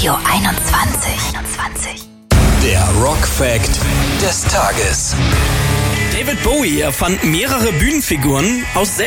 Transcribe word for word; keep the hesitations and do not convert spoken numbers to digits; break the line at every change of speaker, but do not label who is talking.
Radio einundzwanzig. einundzwanzig.
Der Rock Fact des Tages.
David Bowie erfand mehrere Bühnenfiguren aus selbst